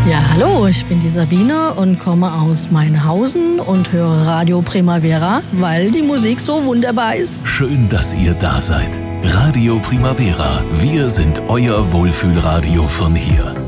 Ja, hallo, ich bin die Sabine und komme aus Mainhausen und höre Radio Primavera, weil die Musik so wunderbar ist. Schön, dass ihr da seid. Radio Primavera, wir sind euer Wohlfühlradio von hier.